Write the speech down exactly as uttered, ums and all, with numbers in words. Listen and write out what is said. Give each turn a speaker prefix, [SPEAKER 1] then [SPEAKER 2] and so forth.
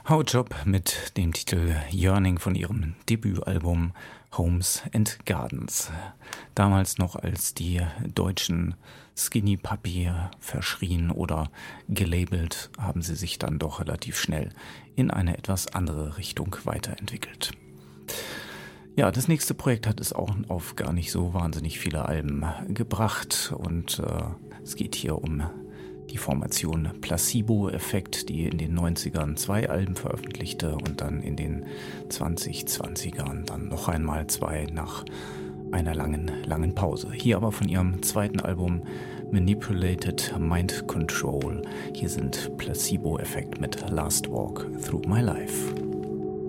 [SPEAKER 1] Howard Job mit dem Titel Yearning von ihrem Debütalbum Homes and Gardens. Damals noch als die deutschen Skinny Puppy verschrien oder gelabelt, haben sie sich dann doch relativ schnell in eine etwas andere Richtung weiterentwickelt. Ja, das nächste Projekt hat es auch auf gar nicht so wahnsinnig viele Alben gebracht und äh, es geht hier um die Formation Placebo Effekt, die in den neunzigern zwei Alben veröffentlichte und dann in den zwanzig zwanzigern dann noch einmal zwei nach einer langen, langen Pause. Hier aber von ihrem zweiten Album Manipulated Mind Control. Hier sind Placebo Effekt mit Last Walk Through My Life.